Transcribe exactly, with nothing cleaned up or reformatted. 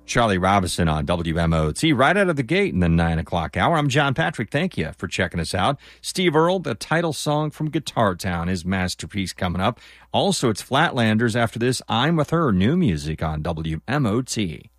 Charlie Robinson on W M O T right out of the gate in the nine o'clock hour. I'm John Patrick. Thank you for checking us out. Steve Earle, the title song from Guitar Town, his masterpiece coming up. Also, it's Flatlanders after this. I'm With Her, new music on W M O T.